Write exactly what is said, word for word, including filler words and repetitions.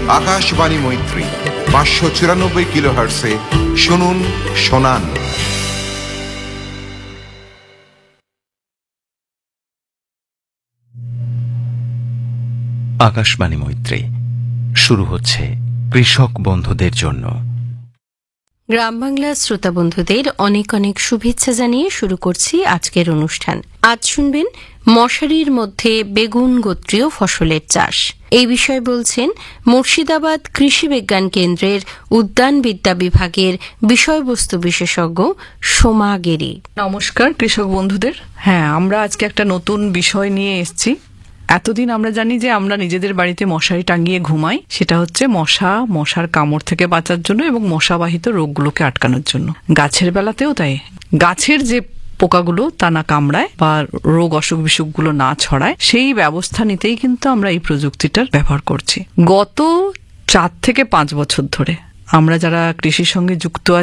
আকাশবাণী মৈত্রী পাঁচশো চুরানব্বই কিলো হার্টসে শুনুন শোনান। আকাশবাণী মৈত্রী শুরু হচ্ছে কৃষক বন্ধুদের জন্য। গ্রাম বাংলা শ্রোতা বন্ধুদের অনেক অনেক শুভেচ্ছা জানিয়ে শুরু করছি আজকের অনুষ্ঠান। আজ শুনবেন মশারির মধ্যে বেগুন গোত্রীয় ফসলের চাষ। এই বিষয়ে বলছেন মুর্শিদাবাদ কৃষি বিজ্ঞান কেন্দ্রের উদ্যানবিদ্যা বিভাগের বিষয়বস্তু বিশেষজ্ঞ সোমা গেরি। নমস্কার কৃষক বন্ধুদের। হ্যাঁ, আমরা আজকে একটা নতুন বিষয় নিয়ে এসেছি। এতদিন আমরা জানি যে আমরা নিজেদের বাড়িতে মশারি টাঙিয়ে ঘুমাই, সেটা হচ্ছে মশা মশার কামড় থেকে বাঁচার জন্য এবং মশাবাহিত রোগগুলোকে আটকানোর জন্য। গাছের বেলাতেও তাই, গাছের যে পোকাগুলো তা না কামড়ায় বা রোগ অসুখ বিসুখগুলো না ছড়ায়, সেই ব্যবস্থা নিতেই কিন্তু আমরা এই প্রযুক্তিটার ব্যবহার করছি। গত চার থেকে পাঁচ বছর ধরে আমরা যারা কৃষির সঙ্গে যুক্ত